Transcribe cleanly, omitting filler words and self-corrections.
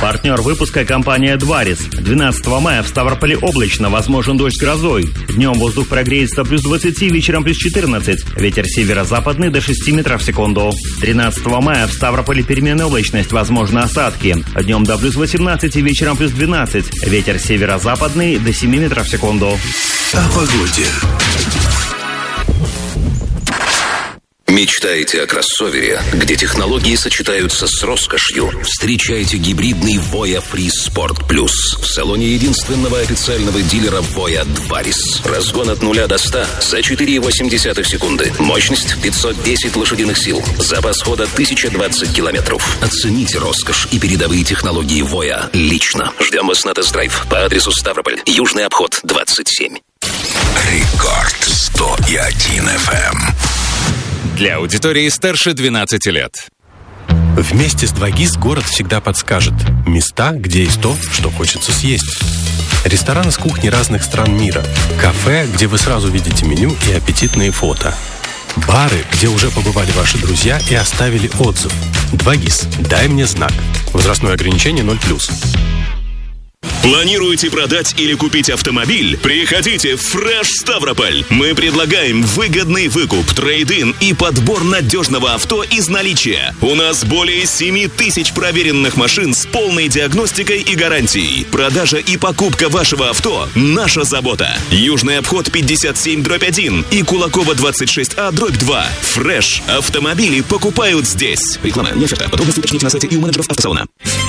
Партнер выпуска — компания «Дварис». 12 мая в Ставрополе облачно, возможен дождь с грозой. Днем воздух прогреется плюс 20, вечером плюс 14. Ветер северо-западный до 6 метров в секунду. 13 мая в Ставрополе переменная облачность, возможны осадки. Днем до плюс 18, вечером плюс 12. Ветер северо-западный до 7 метров в секунду. О погоде. Мечтаете о кроссовере, где технологии сочетаются с роскошью? Встречайте гибридный Voya Free Sport Plus в салоне единственного официального дилера Voya Дварис. Разгон от 0 до 100 за 4,8 секунды. Мощность 510 лошадиных сил. Запас хода 1020 километров. Оцените роскошь и передовые технологии Voya лично. Ждем вас на тест-драйв по адресу Ставрополь, Южный обход, 27. Рекорд 101 FM. Для аудитории старше 12 лет. Вместе с 2GIS город всегда подскажет места, где есть то, что хочется съесть. Рестораны с кухни разных стран мира. Кафе, где вы сразу видите меню и аппетитные фото. Бары, где уже побывали ваши друзья и оставили отзыв. 2GIS. Дай мне знак. Возрастное ограничение 0+. Планируете продать или купить автомобиль? Приходите в Fresh Ставрополь. Мы предлагаем выгодный выкуп, трейд-ин и подбор надежного авто из наличия. У нас более 7 тысяч проверенных машин с полной диагностикой и гарантией. Продажа и покупка вашего авто – наша забота. Южный обход 57/1 и Кулакова 26А/2. Fresh. Автомобили покупают здесь. Реклама не оферта. Подробности уточните на сайте и у менеджеров автосалона.